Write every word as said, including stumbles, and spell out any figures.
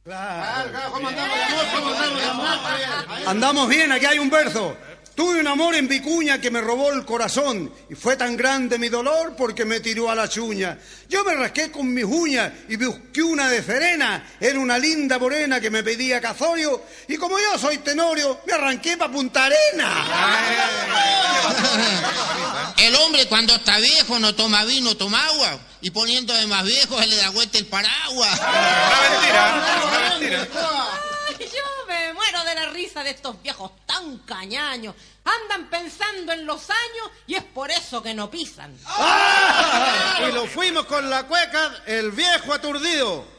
Claro. Claro, ¿cómo andamos de amor? ¿Cómo andamos de amor? Andamos bien, aquí hay un verso. Tuve un amor en Vicuña que me robó el corazón y fue tan grande mi dolor porque me tiró a la chuña. Yo me rasqué con mis uñas y busqué una de Serena. Era una linda morena que me pedía casorio y como yo soy tenorio, me arranqué pa' Punta Arena. El hombre cuando está viejo no toma vino, toma agua. Y poniéndose más viejo se le da vuelta el paraguas. Una mentira, una mentira. Ay, yo me muero de la risa de estos viejos tan cañaños. Andan pensando en los años y es por eso que no pisan. ¡Ah! Y lo fuimos con la cueca, el viejo aturdido.